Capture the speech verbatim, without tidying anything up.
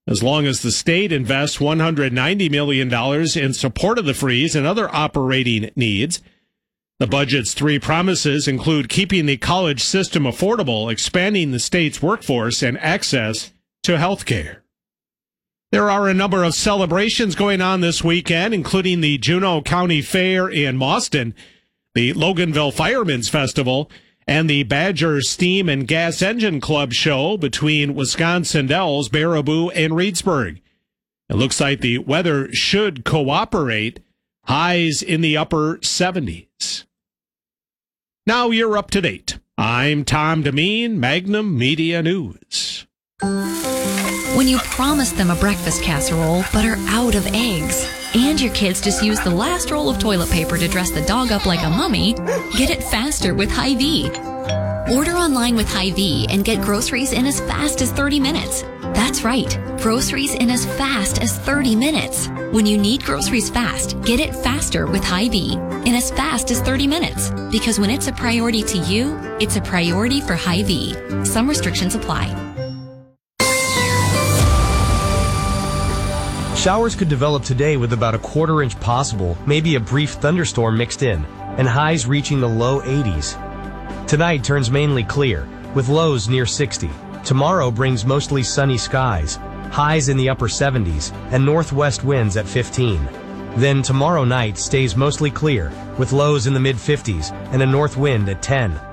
as long as the state invests one hundred ninety million dollars in support of the freeze and other operating needs. The budget's three promises include keeping the college system affordable, expanding the state's workforce, and access to health care. There are a number of celebrations going on this weekend, including the Juneau County Fair in Mauston, the Loganville Firemen's Festival, and the Badger Steam and Gas Engine Club show between Wisconsin Dells, Baraboo, and Reedsburg. It looks like the weather should cooperate, highs in the upper seventies. Now you're up to date. I'm Tom Demeen, Magnum Media News. When you promise them a breakfast casserole but are out of eggs, and your kids just use the last roll of toilet paper to dress the dog up like a mummy, get it faster with Hy-Vee. Order online with Hy-Vee and get groceries in as fast as thirty minutes. That's right, groceries in as fast as thirty minutes. When you need groceries fast, get it faster with Hy-Vee in as fast as thirty minutes. Because when it's a priority to you, it's a priority for Hy-Vee. Some restrictions apply. Showers could develop today with about a quarter inch possible, maybe a brief thunderstorm mixed in, and highs reaching the low eighties. Tonight turns mainly clear, with lows near sixty. Tomorrow brings mostly sunny skies, highs in the upper seventies, and northwest winds at fifteen. Then tomorrow night stays mostly clear, with lows in the mid fifties and a north wind at ten.